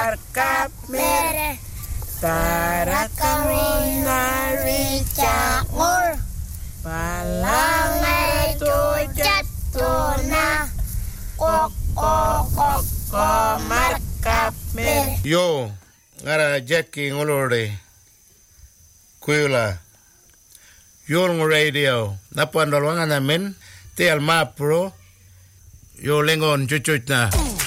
Kapmer Tarakaruna Richakmur Palangai tujat tuna Koko markapmer Yo ngara Jackie ngolore Kuila Yol radio Napuan dolwangan namin Te alma pro Yo lengon cucuit na